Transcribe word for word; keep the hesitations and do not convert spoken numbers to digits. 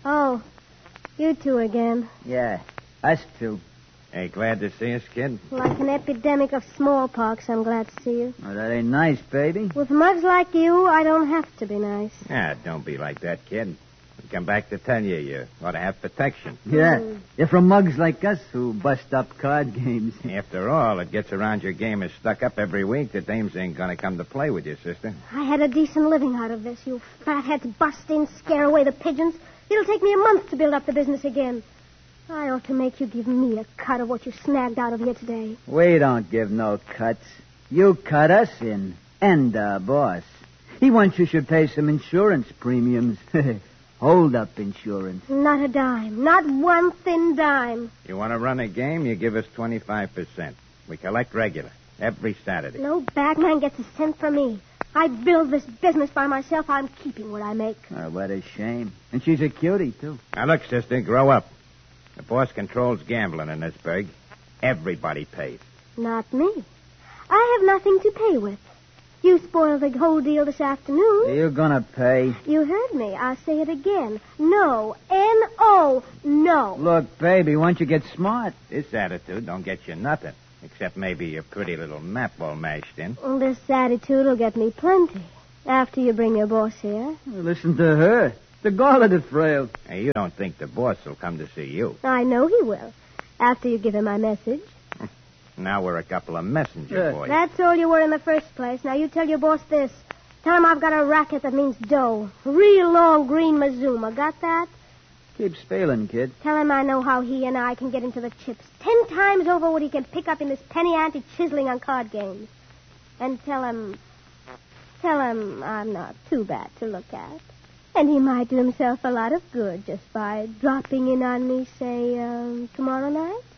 Oh, you two again. Yeah, us two. Hey, glad to see us, kid? Like an epidemic of smallpox, I'm glad to see you. Oh, that ain't nice, baby. With mugs like you, I don't have to be nice. Ah, don't be like that, kid. We come back to tell you you ought to have protection. Yeah, Mm. you're from mugs like us who bust up card games. After all, it gets around your game is stuck up every week. The dames ain't going to come to play with you, sister. I had a decent living out of this. You fatheads bust in, scare away the pigeons. It'll take me a month to build up the business again. I ought to make you give me a cut of what you snagged out of here today. We don't give no cuts. You cut us in. And our boss. He wants you should pay some insurance premiums. Hold-up insurance. Not a dime. Not one thin dime. You want to run a game, you give us twenty-five percent. We collect regular, every Saturday. No bagman gets a cent from me. I build this business by myself. I'm keeping what I make. Oh, what a shame. And she's a cutie, too. Now, look, sister, grow up. The boss controls gambling in this burg. Everybody pays. Not me. I have nothing to pay with. You spoiled the whole deal this afternoon. You're gonna pay. You heard me. I'll say it again. No. N O. No. Look, baby, why don't you get smart? This attitude don't get you nothing, except maybe your pretty little map all mashed in. Well, this attitude will get me plenty. After you bring your boss here. Listen to her. The gall of the frail. Hey, you don't think the boss will come to see you. I know he will. After you give him my message. Now we're a couple of messenger Yeah. boys. That's all you were in the first place. Now you tell your boss this. Tell him I've got a racket that means dough. Real long green Mazuma. Got that? Keep spailing, kid. Tell him I know how he and I can get into the chips. Ten times over what he can pick up in this penny ante chiseling on card games. And tell him... Tell him I'm not too bad to look at. And he might do himself a lot of good just by dropping in on me, say, um, tomorrow night.